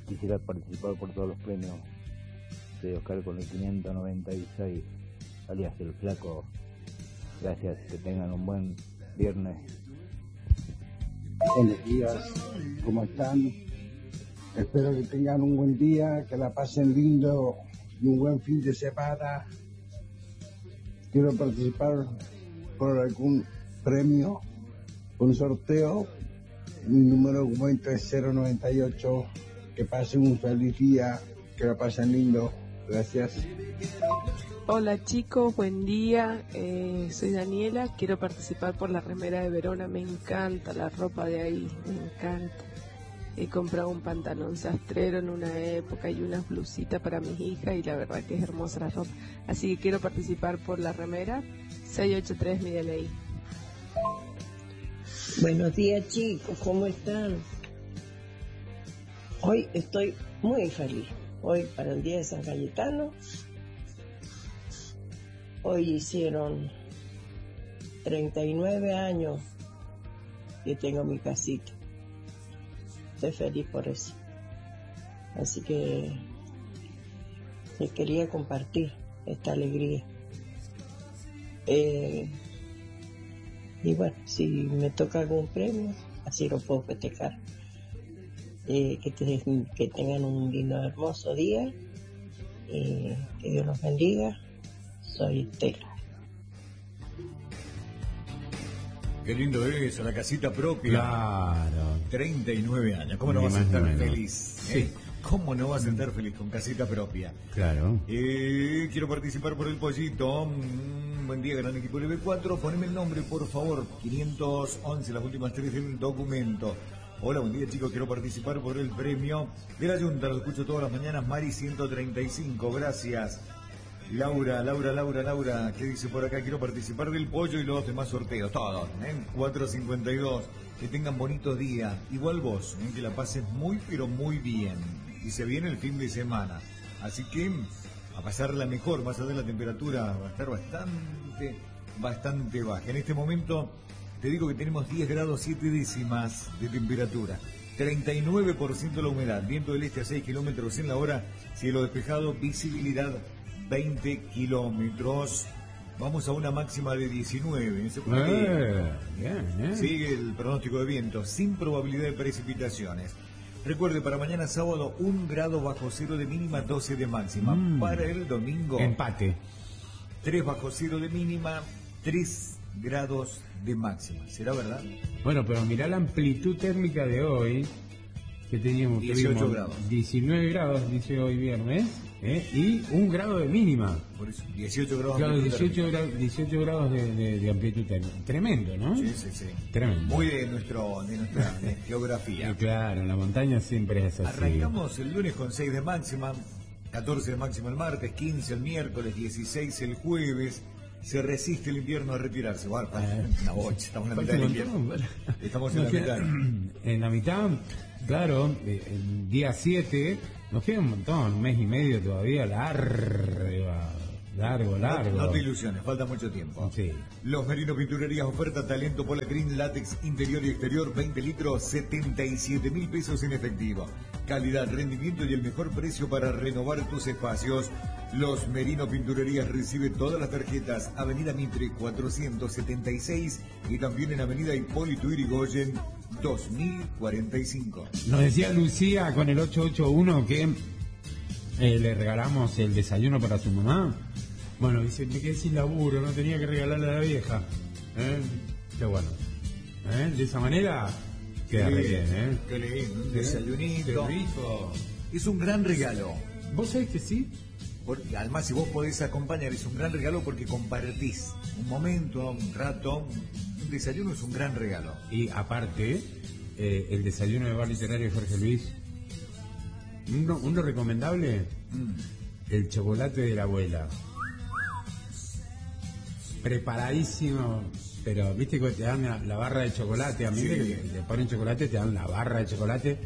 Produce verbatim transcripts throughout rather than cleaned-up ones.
quisiera participar por todos los premios. Soy Oscar con el quinientos noventa y seis, alias El Flaco. Gracias, que tengan un buen viernes. Buenos días, ¿cómo están? Espero que tengan un buen día, que la pasen lindo y un buen fin de semana. Quiero participar por algún premio, un sorteo. Mi número de documento es cero noventa y ocho. Que pasen un feliz día, que la pasen lindo. Gracias. Hola chicos, buen día. Eh, soy Daniela. Quiero participar por la remera de Verona. Me encanta la ropa de ahí, me encanta. He comprado un pantalón sastrero en una época y unas blusitas para mis hijas y la verdad que es hermosa la ropa. Así que quiero participar por la remera. seiscientos ochenta y tres mi D N I. Buenos días chicos, ¿cómo están? Hoy estoy muy feliz. Hoy para el día de San Cayetano. Hoy hicieron treinta y nueve años que tengo mi casita. Estoy feliz por eso. Así que les quería compartir esta alegría. Eh, y bueno, si me toca algún premio, así lo puedo festejar. Eh, que, te, que tengan un lindo, hermoso día. Eh, que Dios los bendiga. Soy Tela. Qué lindo es, la casita propia. Claro. treinta y nueve años. ¿Cómo no Ni vas a más estar ni menos. feliz? Sí. ¿Eh? ¿Cómo no vas a estar feliz con casita propia? Claro. Eh, quiero participar por el pollito. Mm, buen día, gran equipo L B cuatro. Poneme el nombre, por favor. quinientos once, las últimas tres del documento. Hola, buen día, chicos. Quiero participar por el premio de la Junta. Lo escucho todas las mañanas. Mari ciento treinta y cinco. Gracias. Laura, Laura, Laura, Laura, ¿qué dice por acá? Quiero participar del pollo y los demás sorteos, todos, ¿eh? cuatrocientos cincuenta y dos, que tengan bonitos días, igual vos, ¿eh? Que la pases muy, pero muy bien, y se viene el fin de semana, así que a pasarla mejor, más allá de la temperatura va a estar bastante, bastante baja. En este momento te digo que tenemos diez grados siete décimas de temperatura, treinta y nueve por ciento la humedad, viento del este a seis kilómetros en la hora, cielo despejado, visibilidad veinte kilómetros. Vamos a una máxima de diecinueve. ¿Se Eh, bien, bien. Sigue el pronóstico de viento, sin probabilidad de precipitaciones. Recuerde, para mañana sábado, un grado bajo cero de mínima, doce de máxima. Mm. Para el domingo, Empate. tres bajo cero de mínima, tres grados de máxima. ¿Será verdad? Bueno, pero mirá la amplitud térmica de hoy, que teníamos dieciocho tuvimos grados. diecinueve grados, dice hoy viernes, ¿eh? Y un grado de mínima. Por eso, dieciocho grados Claro, de amplitud dieciocho, térmica. gra- dieciocho grados de, de- de amplitud térmica. Tremendo, ¿no? Sí, sí, sí. Tremendo. Muy de, nuestro, de nuestra de geografía. Eh, Claro, en la montaña siempre es así. Arrancamos el lunes con seis de máxima, catorce de máxima el martes, quince el miércoles, dieciséis el jueves. Se resiste el invierno a retirarse. Bueno, Eh. una bocha, estamos en la Falta mitad del un invierno. montón. Estamos en Nos la queda- mitad. En la mitad, claro, eh, el día siete, nos queda un montón, un mes y medio todavía, largo, largo, largo. No, no te ilusiones, falta mucho tiempo. Sí. Los Merino Pinturerías oferta talento Polacrin látex interior y exterior veinte litros, setenta y siete mil pesos en efectivo. Calidad, rendimiento y el mejor precio para renovar tus espacios. Los Merino Pinturerías recibe todas las tarjetas. Avenida Mitre cuatrocientos setenta y seis y también en Avenida Hipólito Yrigoyen dos mil cuarenta y cinco. Nos decía Lucía con el ocho ocho uno que eh, le regalamos el desayuno para su mamá. Bueno, dice, me quedé sin laburo, no tenía que regalarle a la vieja. ¿Eh? Qué bueno. ¿Eh? De esa manera queda Qué re lindo, bien, ¿eh? qué lindo, un ¿Eh? desayunito. Qué rico. Es un gran regalo. ¿Vos sabés que sí? Porque además, si vos podés acompañar, es un gran regalo porque compartís un momento, un rato. Un desayuno es un gran regalo. Y aparte, eh, el desayuno de bar literario de Jorge Luis, uno, uno recomendable, Mm. el chocolate de la abuela. Preparadísimo, pero viste que te dan la, la barra de chocolate, a mí Sí. le, le ponen chocolate, te dan la barra de chocolate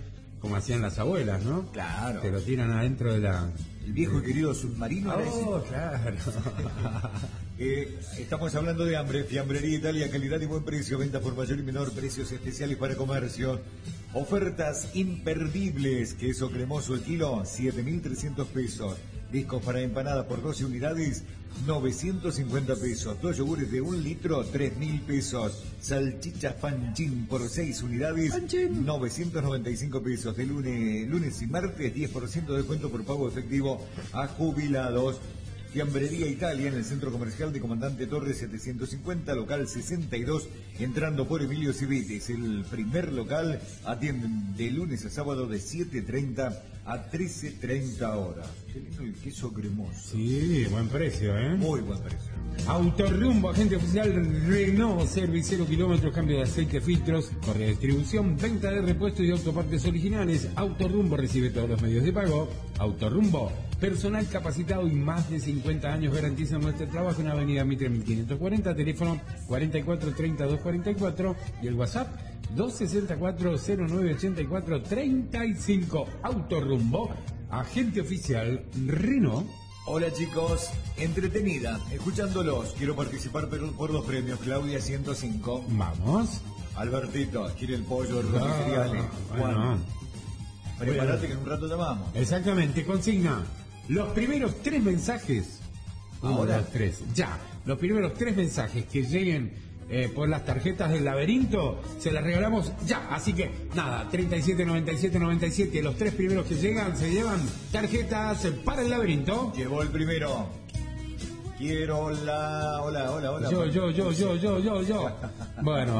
como hacían las abuelas, ¿no? Claro. Te lo tiran adentro de la... El viejo y querido submarino. Oh, claro. eh, estamos hablando de hambre. Fiambrería Italia, calidad y buen precio. Venta por mayor y menor. Precios especiales para comercio. Ofertas imperdibles. Queso cremoso el kilo, siete mil trescientos pesos. Discos para empanada por doce unidades, novecientos cincuenta pesos. Dos yogures de un litro, tres mil pesos. Salchichas Panchín por seis unidades, Panchín. novecientos noventa y cinco pesos. De lunes, lunes y martes, diez por ciento de descuento por pago efectivo a jubilados. Fiambrería Italia en el Centro Comercial de Comandante Torres setecientos cincuenta, local sesenta y dos, entrando por Emilio Civites. El primer local atienden de lunes a sábado de siete treinta a trece treinta horas. Qué lindo el queso cremoso. Sí, buen precio, ¿eh? Muy buen precio. Autorrumbo, agente oficial Renault, servicio kilómetros, cambio de aceite, filtros, correa de distribución, venta de repuestos y autopartes originales. Autorrumbo recibe todos los medios de pago. Autorrumbo, personal capacitado y más de cincuenta años garantizan nuestro trabajo en Avenida Mitre mil quinientos cuarenta, teléfono cuarenta y cuatro treinta y dos cuarenta y cuatro y el WhatsApp dos sesenta y cuatro cero nueve ochenta y cuatro treinta y cinco. Autorrumbo, agente oficial Renault. Hola chicos, entretenida, escuchándolos. Quiero participar por, por los premios. Claudia ciento cinco. Vamos. Albertito, quiere el pollo, el ah, cereales. Bueno. Prepárate que en un rato llamamos. Exactamente, consigna. Los primeros tres mensajes. Ahora. Uno, dos, tres. Ya. Los primeros tres mensajes que lleguen eh, por las tarjetas del laberinto, se las regalamos ya. Así que, nada, treinta y siete, noventa y siete, noventa y siete. Los tres primeros que llegan se llevan tarjetas para el laberinto. Llegó el primero. Quiero la... Hola, hola, hola. Yo, yo, yo, yo, yo, yo, yo. Bueno.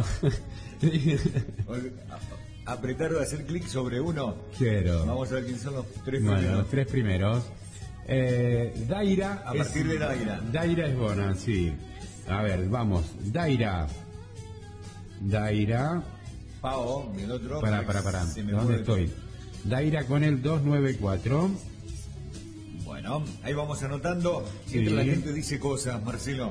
Apretar o hacer clic sobre uno. Quiero. Vamos a ver quiénes son los tres bueno, primeros. Los tres primeros. Eh, Daira. A partir es, de Daira. Daira es buena, sí. A ver, vamos. Daira. Daira. Pao, el otro. Para, para, para. ¿Dónde estoy? Daira con el doscientos noventa y cuatro. Bueno, ahí vamos anotando. Siempre sí. La gente dice cosas, Marcelo.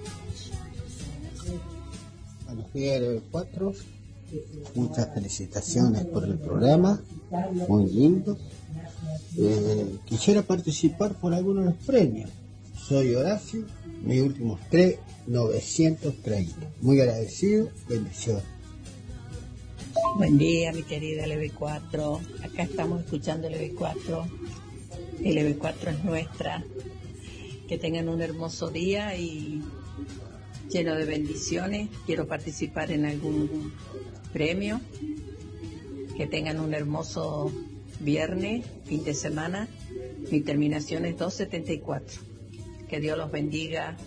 Buenos días, L B cuatro. Muchas felicitaciones por el programa, muy lindo. Eh, quisiera participar por algunos de los premios. Soy Horacio, mis últimos tres, novecientos treinta. Muy agradecido, bendiciones. Buen día, mi querida L B cuatro. Acá estamos escuchando L B cuatro. L B cuatro es nuestra. Que tengan un hermoso día y lleno de bendiciones. Quiero participar en algún premio. Que tengan un hermoso viernes, fin de semana. Mi terminación es doscientos setenta y cuatro. Que Dios los bendiga.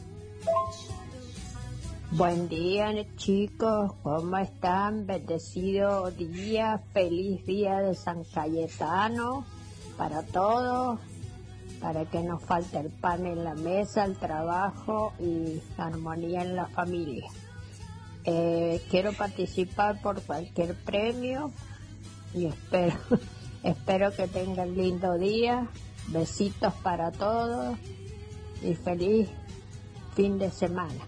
Buen día, chicos, ¿cómo están? Bendecido día, feliz día de San Cayetano para todos, para que no falte el pan en la mesa, el trabajo y armonía en la familia. Eh, quiero participar por cualquier premio y espero, espero que tengan lindo día. Besitos para todos y feliz fin de semana.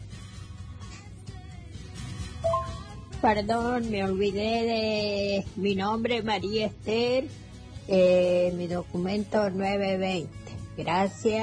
Perdón, me olvidé de mi nombre, María Esther, eh, mi documento nueve veinte. Gracias.